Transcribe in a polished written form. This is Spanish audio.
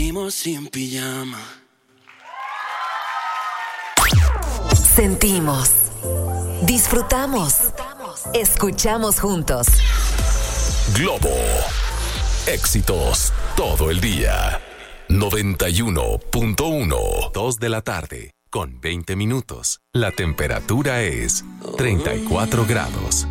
dormimos sin pijama. Sentimos, disfrutamos, escuchamos juntos. Globo. Éxitos todo el día. 91.1. 2 de la tarde, con 20 minutos. La temperatura es 34 grados.